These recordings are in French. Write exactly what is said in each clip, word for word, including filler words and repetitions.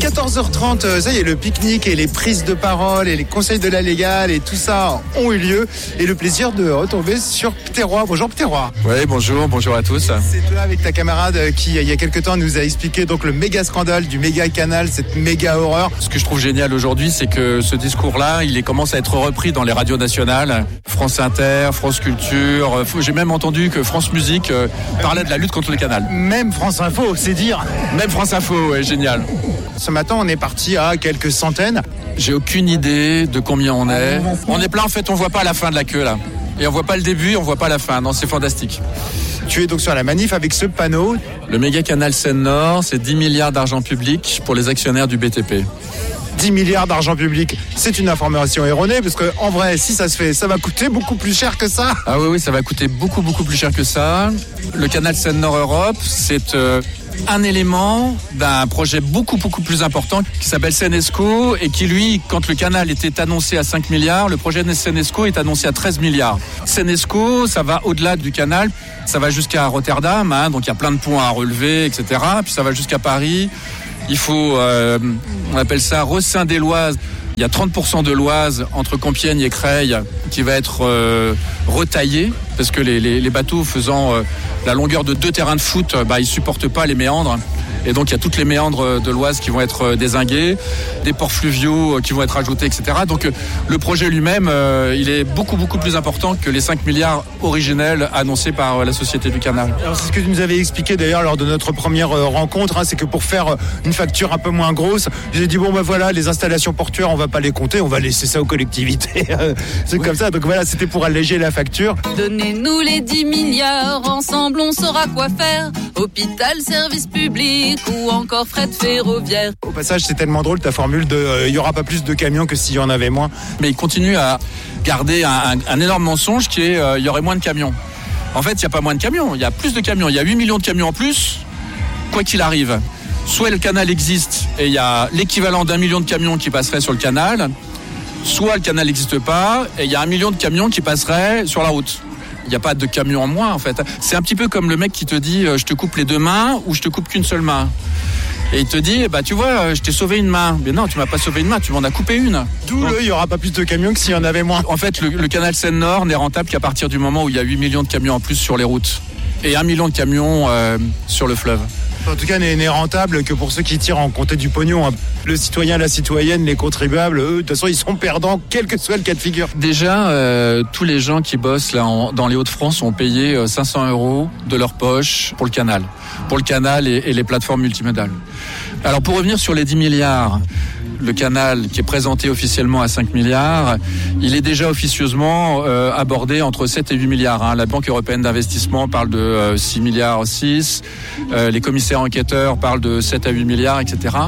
quatorze heures trente, ça y est, le pique-nique et les prises de parole et les conseils de la légale et tout ça ont eu lieu. Et le plaisir de retomber sur Pterrois. Bonjour Pterrois. Oui, bonjour, bonjour à tous. C'est toi avec ta camarade qui, il y a quelques temps, nous a expliqué donc le méga scandale du méga canal, cette méga horreur. Ce que je trouve génial aujourd'hui, c'est que ce discours-là, il commence à être repris dans les radios nationales. France Inter, France Culture, j'ai même entendu que France Musique euh, parlait de la lutte contre le canal. Même France Info, c'est dire. Même France Info, ouais, génial. Ce matin, on est parti à quelques centaines. J'ai aucune idée de combien on est. On est plein, en fait, on voit pas la fin de la queue, là. Et on voit pas le début, on voit pas la fin. Non, c'est fantastique. Tu es donc sur la manif avec ce panneau. Le méga canal Seine-Nord, c'est dix milliards d'argent public pour les actionnaires du B T P. dix milliards d'argent public, c'est une information erronée, parce qu'en vrai, si ça se fait, ça va coûter beaucoup plus cher que ça. Ah oui, oui, ça va coûter beaucoup, beaucoup plus cher que ça. Le canal Seine-Nord Europe, c'est euh, un élément d'un projet beaucoup, beaucoup plus important qui s'appelle Seine-Escaut et qui, lui, quand le canal était annoncé à cinq milliards, le projet de Seine-Escaut est annoncé à treize milliards. Seine-Escaut, ça va au-delà du canal, ça va jusqu'à Rotterdam, hein, donc il y a plein de ponts à relever, et cetera. Puis ça va jusqu'à Paris. Il faut, euh, on appelle ça rescinder l'Oise. Il y a trente pour cent de l'Oise entre Compiègne et Creil qui va être euh, retaillé parce que les, les, les bateaux faisant euh, la longueur de deux terrains de foot, bah, ils supportent pas les méandres. Et donc il y a toutes les méandres de l'Oise qui vont être dézingués, des ports fluviaux qui vont être ajoutés, et cetera. Donc le projet lui-même, euh, il est beaucoup beaucoup plus important que les cinq milliards originels annoncés par la Société du Canal. Alors c'est ce que tu nous avais expliqué d'ailleurs lors de notre première rencontre, hein, c'est que pour faire une facture un peu moins grosse, j'ai dit bon ben voilà, les installations portuaires on va pas les compter, on va laisser ça aux collectivités. C'est oui. Comme ça, donc voilà, c'était pour alléger la facture. Donnez-nous les dix milliards, ensemble on saura quoi faire. Hôpital, service public ou encore fret ferroviaire. Au passage, c'est tellement drôle ta formule de euh, il y aura pas plus de camions que s'il y en avait moins. Mais il continue à garder un, un, un énorme mensonge qui est euh, il y aurait moins de camions. En fait, il n'y a pas moins de camions, il y a plus de camions. Il y a huit millions de camions en plus, quoi qu'il arrive. Soit le canal existe et il y a l'équivalent d'un million de camions qui passeraient sur le canal, soit le canal n'existe pas et il y a un million de camions qui passeraient sur la route. Il n'y a pas de camion en moins en fait. C'est un petit peu comme le mec qui te dit euh, je te coupe les deux mains ou je te coupe qu'une seule main. Et il te dit bah tu vois je t'ai sauvé une main. Mais non, tu m'as pas sauvé une main, tu m'en as coupé une. D'où le il n'y aura pas plus de camions que s'il y en avait moins. En fait le, le canal Seine-Nord n'est rentable qu'à partir du moment où il y a huit millions de camions en plus sur les routes et un million de camions euh, sur le fleuve. En tout cas, n'est, n'est rentable que pour ceux qui tirent en compter du pognon. Le citoyen, la citoyenne, les contribuables, eux, de toute façon, ils sont perdants, quel que soit le cas de figure. Déjà, euh, tous les gens qui bossent là en, dans les Hauts-de-France ont payé euh, cinq cents euros de leur poche pour le canal, pour le canal et, et les plateformes multimodales. Alors, pour revenir sur les dix milliards, le canal qui est présenté officiellement à cinq milliards, il est déjà officieusement euh, abordé entre sept et huit milliards. Hein. La Banque européenne d'investissement parle de euh, six milliards six, euh, les commissaires enquêteurs parlent de sept à huit milliards, et cetera.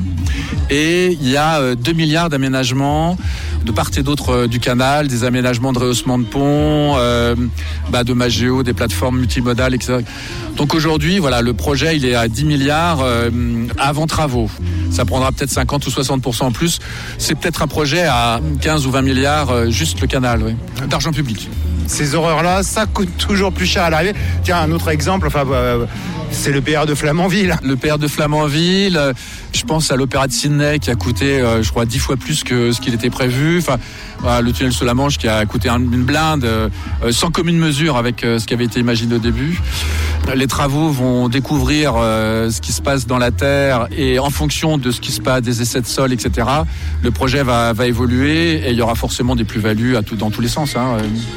Et il y a euh, deux milliards d'aménagements de part et d'autre euh, du canal, des aménagements de rehaussement de ponts, euh, bah, de Magéo, des plateformes multimodales, et cetera. Donc aujourd'hui, voilà, le projet il est à dix milliards euh, avant travaux. Ça prendra peut-être cinquante ou soixante pour cent en plus. C'est peut-être un projet à quinze ou vingt milliards, euh, juste le canal, oui, d'argent public. Ces horreurs-là, ça coûte toujours plus cher à l'arrivée. Tiens, un autre exemple, enfin, euh, c'est le P R de Flamanville. Le P R de Flamanville, euh, je pense à l'opéra de Sydney qui a coûté, euh, je crois, dix fois plus que ce qu'il était prévu. Enfin, voilà, le tunnel sous la Manche qui a coûté un, une blinde, euh, sans commune mesure avec euh, ce qui avait été imaginé au début. Les travaux vont découvrir euh, ce qui se passe dans la terre et en fonction de ce qui se passe, des essais de sol, et cetera, le projet va, va évoluer et il y aura forcément des plus-values à tout, dans tous les sens. Hein.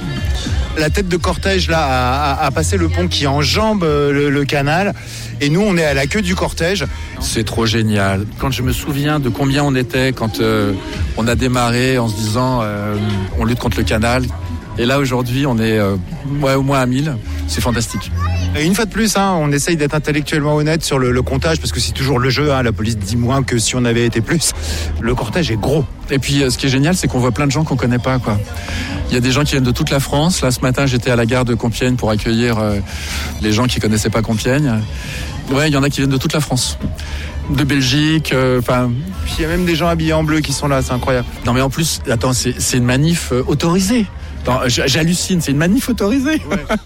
La tête de cortège là a, a, a passé le pont qui enjambe le, le canal et nous on est à la queue du cortège. C'est trop génial. Quand je me souviens de combien on était quand euh, on a démarré en se disant euh, on lutte contre le canal. Et là aujourd'hui on est euh, ouais, au moins à mille, c'est fantastique. Et une fois de plus, hein, on essaye d'être intellectuellement honnête sur le, le comptage parce que c'est toujours le jeu, hein, la police dit moins que si on avait été plus. Le cortège est gros. Et puis ce qui est génial c'est qu'on voit plein de gens qu'on connaît pas quoi. Il y a des gens qui viennent de toute la France. Là ce matin j'étais à la gare de Compiègne pour accueillir euh, les gens qui connaissaient pas Compiègne. Ouais, il y en a qui viennent de toute la France. De Belgique, enfin. Euh, Puis il y a même des gens habillés en bleu qui sont là, c'est incroyable. Non mais en plus, attends, c'est, c'est une manif euh, autorisée. Attends, j'hallucine, c'est une manif autorisée. Ouais.